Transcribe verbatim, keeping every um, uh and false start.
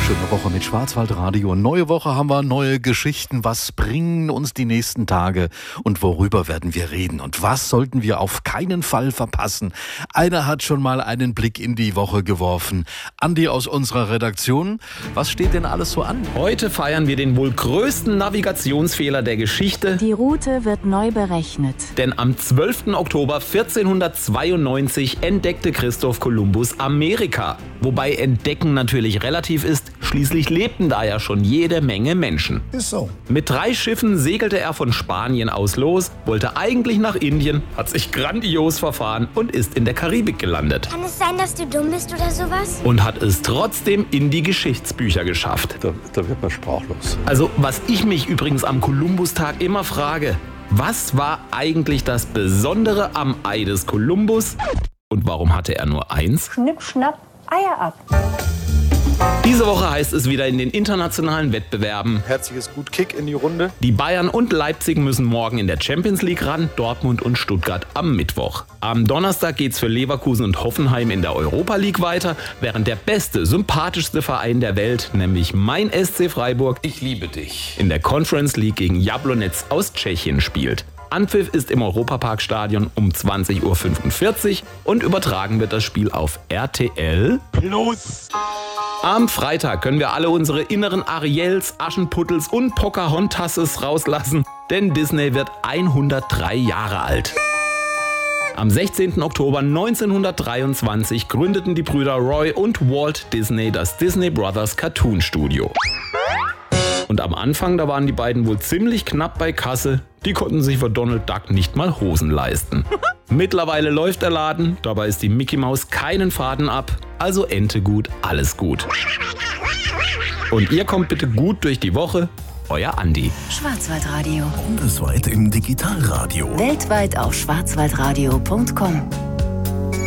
Schöne Woche mit Schwarzwaldradio. Neue Woche haben wir, neue Geschichten. Was bringen uns die nächsten Tage und worüber werden wir reden? Und was sollten wir auf keinen Fall verpassen? Einer hat schon mal einen Blick in die Woche geworfen. Andi aus unserer Redaktion, was steht denn alles so an? Heute feiern wir den wohl größten Navigationsfehler der Geschichte. Die Route wird neu berechnet. Denn am zwölften Oktober vierzehnhundertzweiundneunzig entdeckte Christoph Kolumbus Amerika. Wobei Entdecken natürlich relativ ist, schließlich lebten da ja schon jede Menge Menschen. Ist so. Mit drei Schiffen segelte er von Spanien aus los, wollte eigentlich nach Indien, hat sich grandios verfahren und ist in der Karibik gelandet. Kann es sein, dass du dumm bist oder sowas? Und hat es trotzdem in die Geschichtsbücher geschafft. Da, da wird man sprachlos. Also, was ich mich übrigens am Kolumbustag immer frage, was war eigentlich das Besondere am Ei des Kolumbus? Und warum hatte er nur eins? Schnipp, schnapp, Eier ab. Diese Woche heißt es wieder in den internationalen Wettbewerben. Herzliches Gut Kick in die Runde. Die Bayern und Leipzig müssen morgen in der Champions League ran, Dortmund und Stuttgart am Mittwoch. Am Donnerstag geht's für Leverkusen und Hoffenheim in der Europa League weiter, während der beste, sympathischste Verein der Welt, nämlich mein S C Freiburg, Ich liebe dich. in der Conference League gegen Jablonec aus Tschechien spielt. Anpfiff ist im Europaparkstadion um zwanzig Uhr fünfundvierzig und übertragen wird das Spiel auf R T L Plus. Am Freitag können wir alle unsere inneren Ariels, Aschenputtels und Pocahontases rauslassen, denn Disney wird hundertdrei Jahre alt. Am sechzehnten Oktober neunzehnhundertdreiundzwanzig gründeten die Brüder Roy und Walt Disney das Disney Brothers Cartoon Studio. Und am Anfang, da waren die beiden wohl ziemlich knapp bei Kasse. Die konnten sich für Donald Duck nicht mal Hosen leisten. Mittlerweile läuft der Laden, dabei ist die Mickey Maus keinen Faden ab. Also Ente gut, alles gut. Und ihr kommt bitte gut durch die Woche. Euer Andi. Schwarzwaldradio. Bundesweit im Digitalradio. Weltweit auf schwarzwaldradio punkt com.